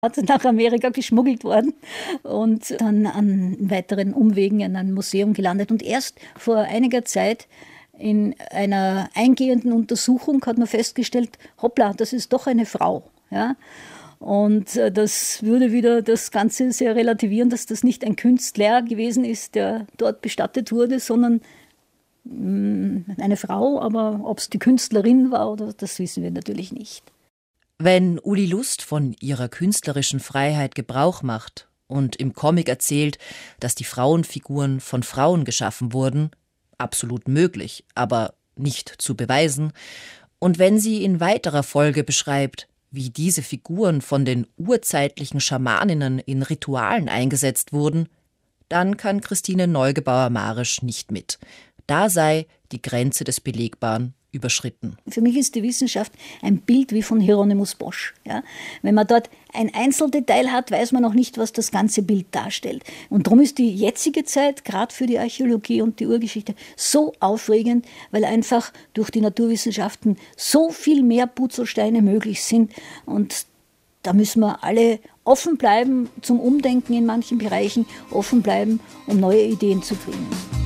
nach Amerika geschmuggelt worden und dann an weiteren Umwegen in einem Museum gelandet. Und erst vor einiger Zeit in einer eingehenden Untersuchung hat man festgestellt, hoppla, das ist doch eine Frau. Ja? Und das würde wieder das Ganze sehr relativieren, dass das nicht ein Künstler gewesen ist, der dort bestattet wurde, sondern eine Frau. Aber ob es die Künstlerin war, oder das wissen wir natürlich nicht. Wenn Uli Lust von ihrer künstlerischen Freiheit Gebrauch macht und im Comic erzählt, dass die Frauenfiguren von Frauen geschaffen wurden, absolut möglich, aber nicht zu beweisen, und wenn sie in weiterer Folge beschreibt, wie diese Figuren von den urzeitlichen Schamaninnen in Ritualen eingesetzt wurden, dann kann Christine Neugebauer-Marisch nicht mit. Da sei die Grenze des Belegbaren überschritten. Für mich ist die Wissenschaft ein Bild wie von Hieronymus Bosch. Ja? Wenn man dort ein Einzeldetail hat, weiß man noch nicht, was das ganze Bild darstellt. Und darum ist die jetzige Zeit, gerade für die Archäologie und die Urgeschichte, so aufregend, weil einfach durch die Naturwissenschaften so viel mehr Puzzlesteine möglich sind. Und da müssen wir alle offen bleiben zum Umdenken in manchen Bereichen, offen bleiben, um neue Ideen zu kriegen.